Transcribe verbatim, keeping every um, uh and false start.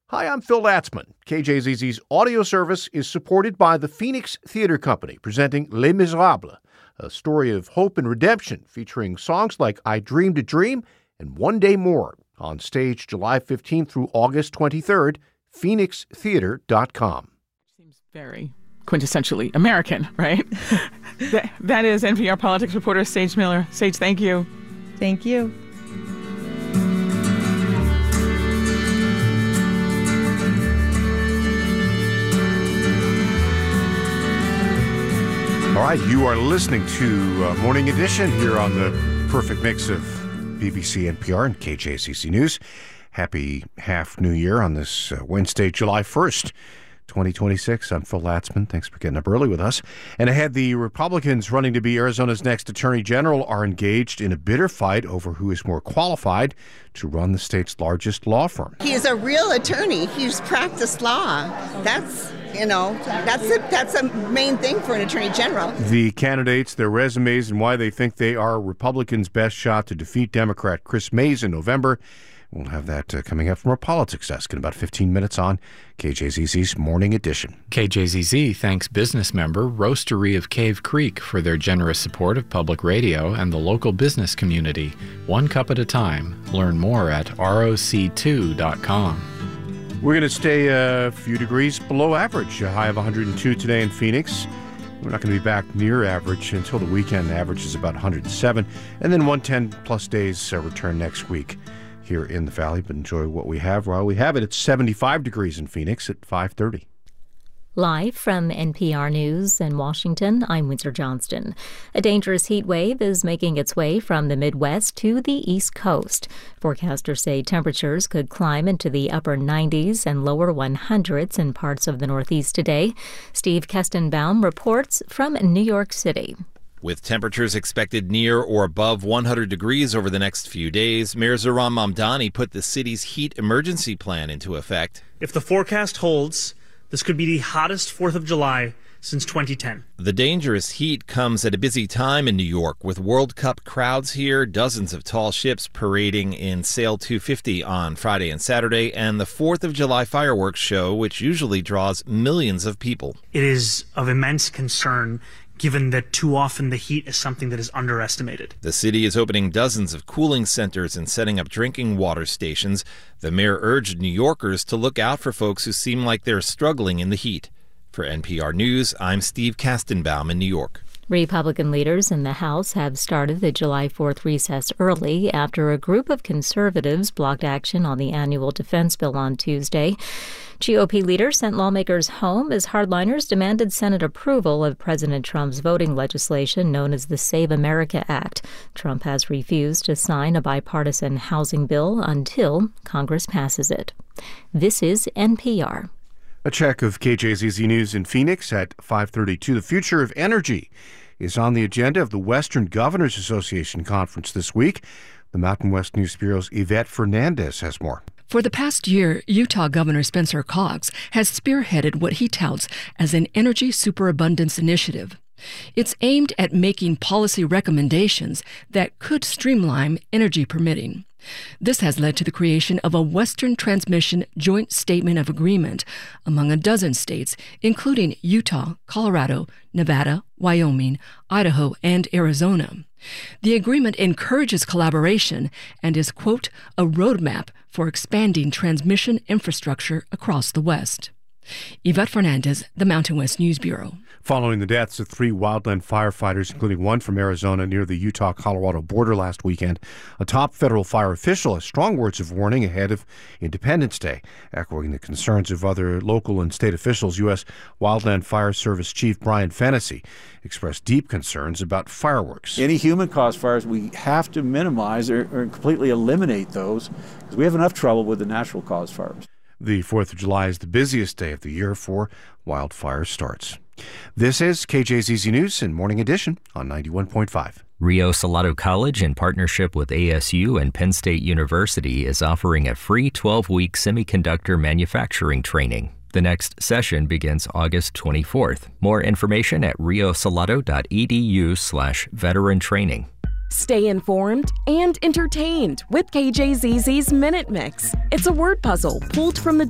Hi, I'm Phil Latzman. K J Z Z's audio service is supported by the Phoenix Theater Company, presenting Les Miserables, a story of hope and redemption featuring songs like I Dreamed a Dream and One Day More, on stage July fifteenth through August twenty-third, phoenix theater dot com. Seems very quintessentially American, right? that, that is N P R politics reporter Sage Miller. Sage, thank you. Thank you. All right, you are listening to uh, Morning Edition here on the perfect mix of B B C, N P R, and K J Z Z News. Happy half New Year on this uh, Wednesday, July first, twenty twenty-six. I'm Phil Latzman. Thanks for getting up early with us. And ahead, the Republicans running to be Arizona's next attorney general are engaged in a bitter fight over who is more qualified to run the state's largest law firm. He's a real attorney. He's practiced law. That's... You know, that's a, that's a main thing for an attorney general. The candidates, their resumes, and why they think they are Republicans' best shot to defeat Democrat Chris Mays in November. We'll have that uh, coming up from our politics desk in about fifteen minutes on K J Z Z's Morning Edition. K J Z Z thanks business member Roastery of Cave Creek for their generous support of public radio and the local business community. One cup at a time. Learn more at R O C two dot com. We're going to stay a few degrees below average, a high of one hundred two today in Phoenix. We're not going to be back near average until the weekend. The average is about one hundred seven. And then one hundred ten plus days uh, return next week here in the Valley. But enjoy what we have while we have it. It's seventy-five degrees in Phoenix at five thirty. Live from N P R News in Washington, I'm Windsor Johnston. A dangerous heat wave is making its way from the Midwest to the East Coast. Forecasters say temperatures could climb into the upper nineties and lower hundreds in parts of the Northeast today. Steve Kestenbaum reports from New York City. With temperatures expected near or above one hundred degrees over the next few days, Mayor Zohran Mamdani put the city's heat emergency plan into effect. If the forecast holds, this could be the hottest fourth of July since twenty ten. The dangerous heat comes at a busy time in New York, with World Cup crowds here, dozens of tall ships parading in Sail two fifty on Friday and Saturday, and the fourth of July fireworks show, which usually draws millions of people. It is of immense concern, given that too often the heat is something that is underestimated. The city is opening dozens of cooling centers and setting up drinking water stations. The mayor urged New Yorkers to look out for folks who seem like they're struggling in the heat. For N P R News, I'm Steve Kestenbaum in New York. Republican leaders in the House have started the July fourth recess early after a group of conservatives blocked action on the annual defense bill on Tuesday. G O P leaders sent lawmakers home as hardliners demanded Senate approval of President Trump's voting legislation known as the Save America Act. Trump has refused to sign a bipartisan housing bill until Congress passes it. This is N P R. A check of K J Z Z News in Phoenix at five thirty-two. The future of energy is on the agenda of the Western Governors Association Conference this week. The Mountain West News Bureau's Yvette Fernandez has more. For the past year, Utah Governor Spencer Cox has spearheaded what he touts as an energy superabundance initiative. It's aimed at making policy recommendations that could streamline energy permitting. This has led to the creation of a Western Transmission Joint Statement of Agreement among a dozen states, including Utah, Colorado, Nevada, Wyoming, Idaho, and Arizona. The agreement encourages collaboration and is, quote, a roadmap for expanding transmission infrastructure across the West. Yvette Fernandez, the Mountain West News Bureau. Following the deaths of three wildland firefighters, including one from Arizona near the Utah-Colorado border last weekend, a top federal fire official has strong words of warning ahead of Independence Day. Echoing the concerns of other local and state officials, U S Wildland Fire Service Chief Brian Fennessy expressed deep concerns about fireworks. Any human-caused fires, we have to minimize or, or completely eliminate those, because we have enough trouble with the natural-caused fires. The fourth of July is the busiest day of the year for wildfire starts. This is K J Z Z News in Morning Edition on ninety-one point five. Rio Salado College, in partnership with A S U and Penn State University, is offering a free twelve-week semiconductor manufacturing training. The next session begins August twenty-fourth. More information at riosalado.edu slash veteran training. Stay informed and entertained with K J Z Z's Minute Mix. It's a word puzzle pulled from the